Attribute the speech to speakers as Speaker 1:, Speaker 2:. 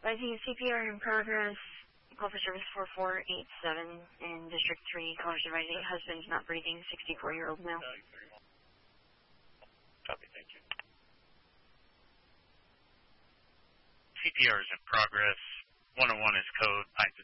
Speaker 1: Advising CPR in progress. Call for service 4487 in District 3. Callers advising husband not breathing, 64-year-old male.
Speaker 2: Copy, thank you. CPR is in progress. 101 is code